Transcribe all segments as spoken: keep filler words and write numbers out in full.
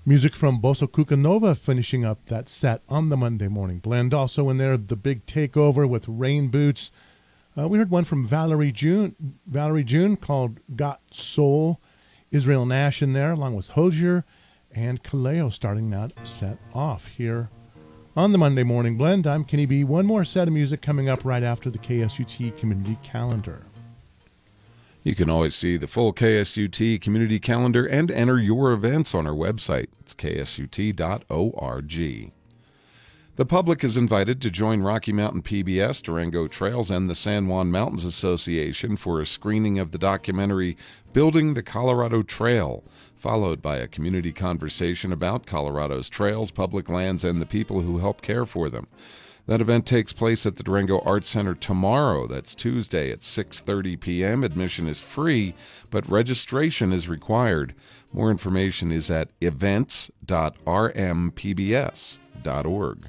Music from Bosso Cucanova finishing up that set on the Monday Morning Blend. Also in there, The Big Takeover with Rain Boots. Uh, we heard one from Valerie June, Valerie June called Got Soul. Israel Nash in there, along with Hosier and Kaleo starting that set off here on the Monday Morning Blend. I'm Kenny B. One more set of music coming up right after the K S U T Community Calendar. You can always see the full K S U T Community Calendar and enter your events on our website. It's k s u t dot org. The public is invited to join Rocky Mountain P B S, Durango Trails, and the San Juan Mountains Association for a screening of the documentary Building the Colorado Trail, followed by a community conversation about Colorado's trails, public lands, and the people who help care for them. That event takes place at the Durango Arts Center tomorrow. That's Tuesday at six thirty p.m. Admission is free, but registration is required. More information is at events dot r m p b s dot org.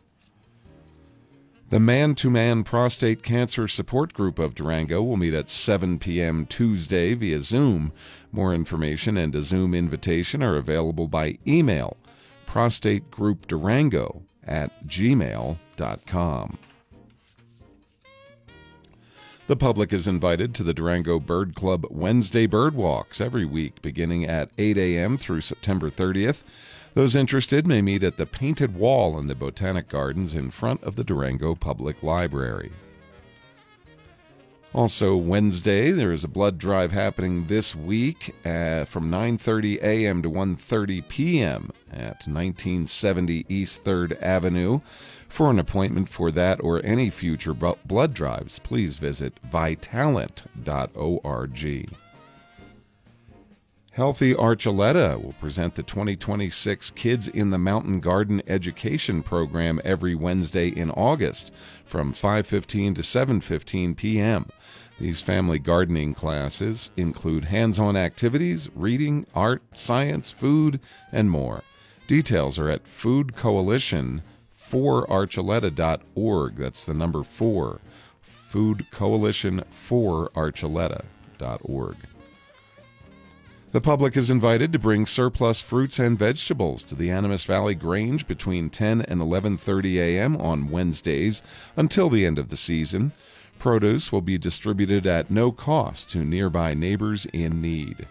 The Man-to-Man Prostate Cancer Support Group of Durango will meet at seven p.m. Tuesday via Zoom. More information and a Zoom invitation are available by email, prostategroupdurango at gmail dot com. The public is invited to the Durango Bird Club Wednesday Bird Walks every week beginning at eight a.m. through September thirtieth. Those interested may meet at the Painted Wall in the Botanic Gardens in front of the Durango Public Library. Also Wednesday, there is a blood drive happening this week uh, from nine thirty a.m. to one thirty p.m. at nineteen seventy East third Avenue. For an appointment for that or any future blood drives, please visit vitalent dot org. Healthy Archuleta will present the twenty twenty-six Kids in the Mountain Garden Education Program every Wednesday in August from five fifteen to seven fifteen p.m. These family gardening classes include hands-on activities, reading, art, science, food, and more. Details are at food coalition for archuleta dot org. That's the number four, food coalition for archuleta dot org. The public is invited to bring surplus fruits and vegetables to the Animas Valley Grange between ten and eleven thirty a.m. on Wednesdays until the end of the season. Produce will be distributed at no cost to nearby neighbors in need.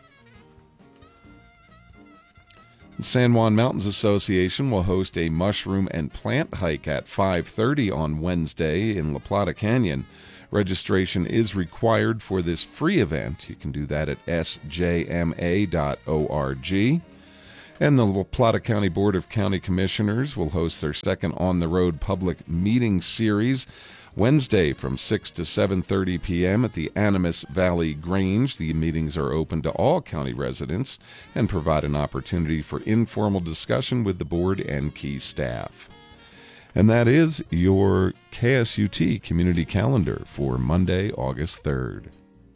The San Juan Mountains Association will host a mushroom and plant hike at five thirty on Wednesday in La Plata Canyon. Registration is required for this free event. You can do that at s j m a dot org. And the La Plata County Board of County Commissioners will host their second on-the-road public meeting series Wednesday from six to seven thirty p.m. at the Animas Valley Grange. The meetings are open to all county residents and provide an opportunity for informal discussion with the board and key staff. And that is your K S U T Community Calendar for Monday, August third.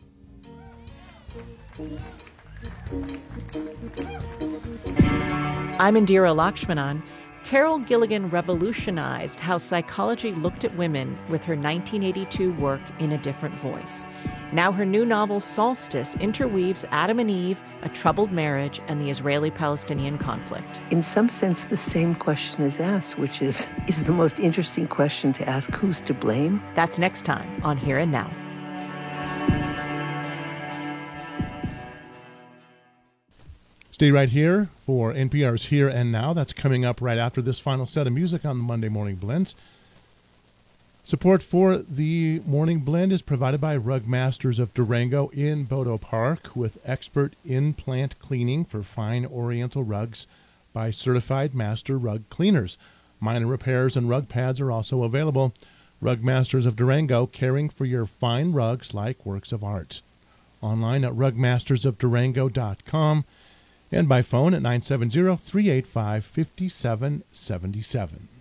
I'm Indira Lakshmanan. Carol Gilligan revolutionized how psychology looked at women with her nineteen eighty-two work In a Different Voice. Now her new novel, Solstice, interweaves Adam and Eve, a troubled marriage, and the Israeli-Palestinian conflict. In some sense, the same question is asked, which is, is the most interesting question to ask, who's to blame? That's next time on Here and Now. Stay right here for N P R's Here and Now. That's coming up right after this final set of music on the Monday Morning Blends. Support for the Morning Blend is provided by Rug Masters of Durango in Bodo Park with expert in-plant cleaning for fine oriental rugs by certified master rug cleaners. Minor repairs and rug pads are also available. Rug Masters of Durango, caring for your fine rugs like works of art. Online at rug masters of durango dot com and by phone at nine seven zero, three eight five, five seven seven seven.